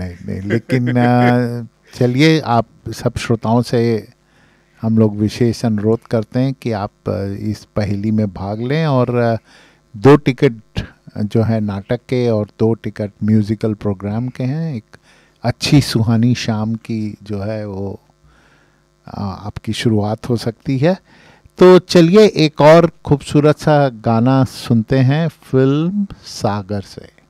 नहीं नहीं, लेकिन चलिए, आप सब श्रोताओं से हम लोग विशेष अनुरोध करते हैं कि आप इस पहेली में भाग लें, और 2 टिकट जो है नाटक के और 2 टिकट म्यूज़िकल प्रोग्राम के हैं। एक अच्छी सुहानी शाम की जो है वो आपकी शुरुआत हो सकती है। तो चलिए एक और खूबसूरत सा गाना सुनते हैं फिल्म सागर से।